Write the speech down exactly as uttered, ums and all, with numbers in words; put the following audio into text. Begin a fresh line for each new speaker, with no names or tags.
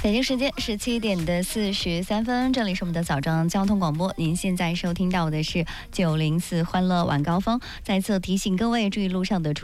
北京时间十七点的四十三分，这里是我们的早上交通广播。您现在收听到的是九零四欢乐晚高峰。再次提醒各位注意路上的出